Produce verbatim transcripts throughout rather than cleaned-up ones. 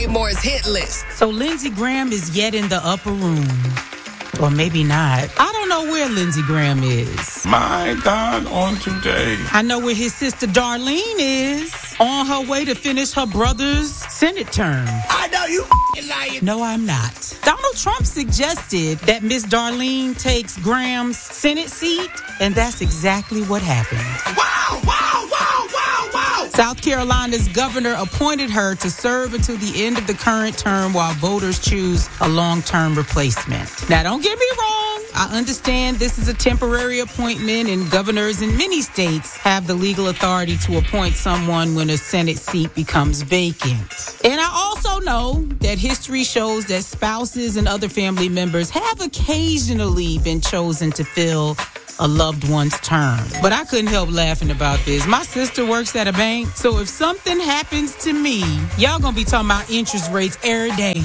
Dave Moore's hit list. So Lindsey Graham is yet in the upper room. Or maybe not. I don't know where Lindsey Graham is. My God, on today. I know where his sister Darlene is. On her way to finish her brother's Senate term. I know you f***ing lying. No, I'm not. Donald Trump suggested that Miss Darlene takes Graham's Senate seat, and that's exactly what happened. Wow, wow, wow, wow, wow. South Carolina's governor appointed her to serve until the end of the current term while voters choose a long-term replacement. Now, don't get me wrong. I understand this is a temporary appointment, and governors in many states have the legal authority to appoint someone when a Senate seat becomes vacant. And I also know that history shows that spouses and other family members have occasionally been chosen to fill a loved one's term. But I couldn't help laughing about this. My sister works at a bank, so if something happens to me, y'all gonna be talking about interest rates every day.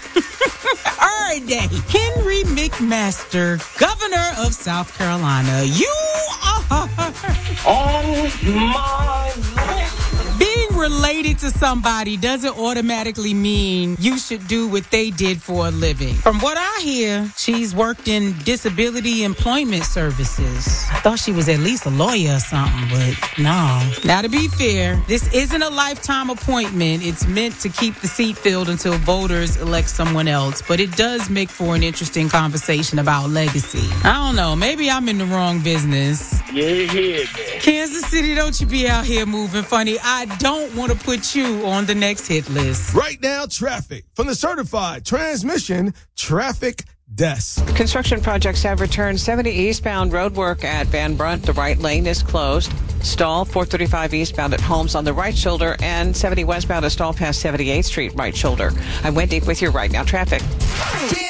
Every day. Henry McMaster, governor of South Carolina. You are on my list. Being related to somebody doesn't automatically mean you should do what they did for a living. From what I hear, she's worked in disability employment services. I thought she was at least a lawyer or something, but no. Now, to be fair, this isn't a lifetime appointment. It's meant to keep the seat filled until voters elect someone else, but it does make for an interesting conversation about legacy. I don't know. Maybe I'm in the wrong business. Yeah, yeah, man. Kansas City, don't you be out here moving funny. I don't want to put you on the next hit list. Right now, traffic from the certified transmission traffic desk. Construction projects have returned. seventy eastbound road work at Van Brunt. The right lane is closed. Stall four thirty-five eastbound at Holmes on the right shoulder, and seventy westbound a stall past seventy-eighth Street right shoulder. I'm Wendy with your Right Now traffic.